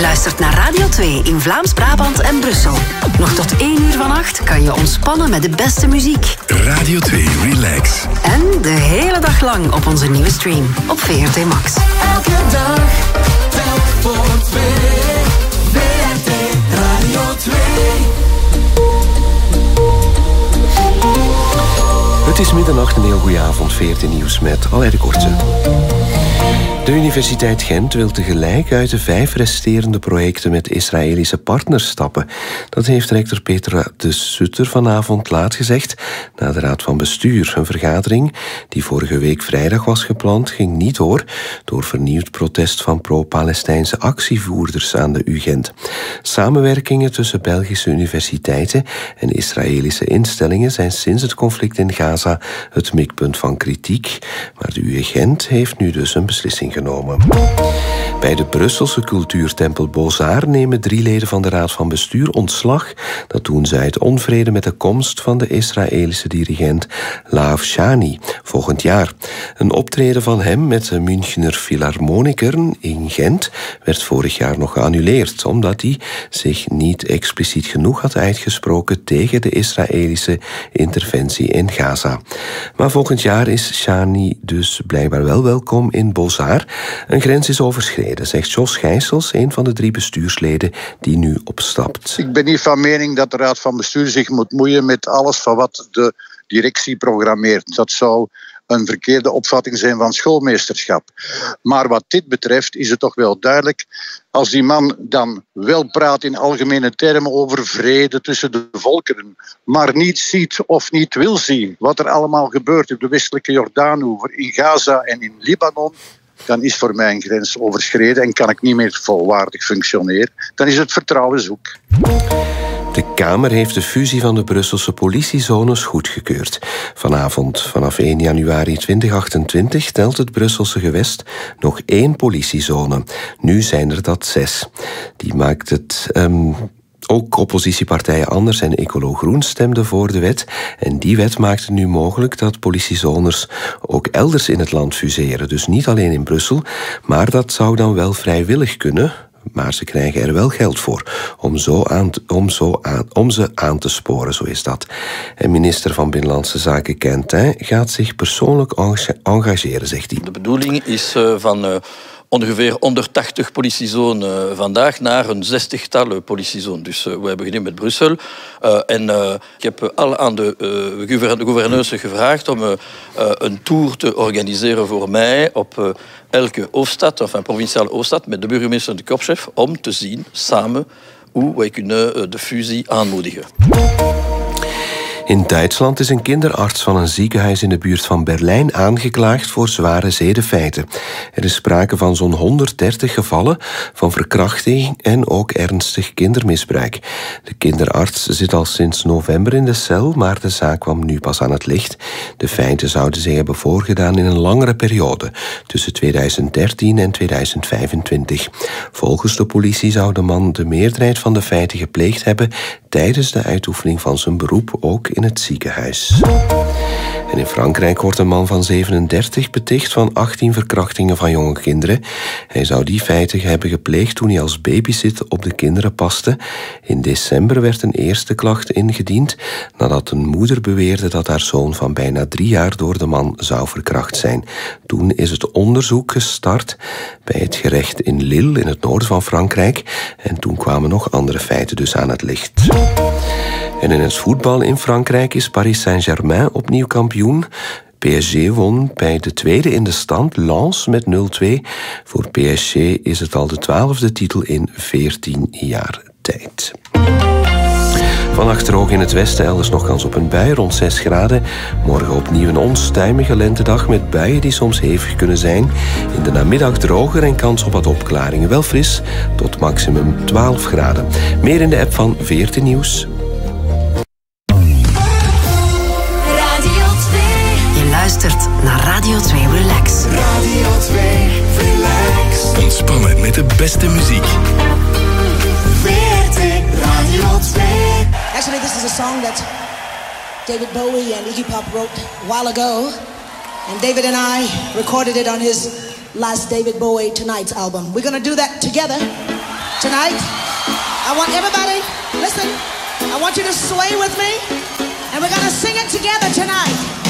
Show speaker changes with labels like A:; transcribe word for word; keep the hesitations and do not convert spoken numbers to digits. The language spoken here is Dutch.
A: luistert naar Radio twee in Vlaams-Brabant en Brussel. Nog tot één uur vannacht kan je ontspannen met de beste muziek.
B: Radio twee Relax.
A: En de hele dag lang op onze nieuwe stream op V R T Max.
C: Elke dag, telk voor twee. V R T Radio twee.
D: Het is middernacht, een heel goede avond. V R T Nieuws met Alain de Kortse. De Universiteit Gent wil tegelijk uit de vijf resterende projecten met Israëlische partners stappen. Dat heeft rector Petra de Sutter vanavond laat gezegd na de Raad van Bestuur. Een vergadering die vorige week vrijdag was gepland ging niet door door vernieuwd protest van pro-Palestijnse actievoerders aan de U Gent. Samenwerkingen tussen Belgische universiteiten en Israëlische instellingen zijn sinds het conflict in Gaza het mikpunt van kritiek, maar de U Gent heeft nu dus een beslissing genomen. Bij de Brusselse cultuurtempel Beaux-Arts nemen drie leden van de Raad van Bestuur ontslag. Dat doen zij uit onvrede met de komst van de Israëlische dirigent Laaf Shani volgend jaar. Een optreden van hem met de Münchener Philharmonikern in Gent werd vorig jaar nog geannuleerd, omdat hij zich niet expliciet genoeg had uitgesproken tegen de Israëlische interventie in Gaza. Maar volgend jaar is Shani dus blijkbaar wel welkom in Beaux-Arts. Een grens is overschreden, zegt Jos Gijsels, een van de drie bestuursleden die nu opstapt.
E: Ik ben niet van mening dat de Raad van Bestuur zich moet moeien met alles van wat de directie programmeert. Dat zou een verkeerde opvatting zijn van schoolmeesterschap. Maar wat dit betreft is het toch wel duidelijk, als die man dan wel praat in algemene termen over vrede tussen de volkeren, maar niet ziet of niet wil zien wat er allemaal gebeurt op de westelijke Jordaanoever, in Gaza en in Libanon, dan is voor mij een grens overschreden en kan ik niet meer volwaardig functioneren. Dan is het vertrouwen zoek.
D: De Kamer heeft de fusie van de Brusselse politiezones goedgekeurd. Vanavond, vanaf één januari tweeduizend achtentwintig, telt het Brusselse gewest nog één politiezone. Nu zijn er dat zes. Die maakt het... Um Ook oppositiepartijen Anders en Ecolo Groen stemden voor de wet. En die wet maakt het nu mogelijk dat politiezones ook elders in het land fuseren. Dus niet alleen in Brussel, maar dat zou dan wel vrijwillig kunnen. Maar ze krijgen er wel geld voor om, zo aan, om, zo aan, om ze aan te sporen, zo is dat. En minister van Binnenlandse Zaken Quentin gaat zich persoonlijk engageren, zegt hij.
F: De bedoeling is uh, van... Uh ongeveer honderdtachtig politiezonen vandaag naar een zestigtal politiezonen. Dus uh, we hebben beginnen met Brussel. Uh, en uh, ik heb al aan de uh, gouverneurs gevraagd om uh, uh, een tour te organiseren voor mij op uh, elke hoofdstad, of een provinciale hoofdstad, met de burgemeester en de korpschef, om te zien samen hoe wij kunnen uh, de fusie aanmoedigen.
D: In Duitsland is een kinderarts van een ziekenhuis in de buurt van Berlijn aangeklaagd voor zware zedenfeiten. Er is sprake van zo'n honderddertig gevallen van verkrachting en ook ernstig kindermisbruik. De kinderarts zit al sinds november in de cel, maar de zaak kwam nu pas aan het licht. De feiten zouden zich hebben voorgedaan in een langere periode, tussen tweeduizend dertien en tweeduizend vijfentwintig. Volgens de politie zou de man de meerderheid van de feiten gepleegd hebben tijdens de uitoefening van zijn beroep, ook in het ziekenhuis. En in Frankrijk wordt een man van zevenendertig beticht van achttien verkrachtingen van jonge kinderen. Hij zou die feiten hebben gepleegd toen hij als babysit op de kinderen paste. In december werd een eerste klacht ingediend nadat een moeder beweerde dat haar zoon van bijna drie jaar door de man zou verkracht zijn. Toen is het onderzoek gestart bij het gerecht in Lille, in het noorden van Frankrijk. En toen kwamen nog andere feiten dus aan het licht. En in het voetbal in Frankrijk is Paris Saint-Germain opnieuw kampioen. P S G won bij de tweede in de stand, Lens, met nul twee. Voor P S G is het al de twaalfde titel in veertien jaar tijd. Vannacht droog in het westen, elders nog kans op een bui, rond zes graden. Morgen opnieuw een onstuimige lentedag met buien die soms hevig kunnen zijn. In de namiddag droger en kans op wat opklaringen. Wel fris, tot maximum twaalf graden. Meer in de app van V R T Nieuws.
A: Luistert naar Radio twee Relax.
C: Radio twee Relax.
B: Ontspannen met de beste muziek.
C: V R T Radio twee.
G: Actually, this is a song that David Bowie and Iggy Pop wrote a while ago. And David and I recorded it on his last David Bowie Tonight's album. We're gonna do that together. tonight. I want everybody, listen, I want you to sway with me, and we're gonna sing it together tonight.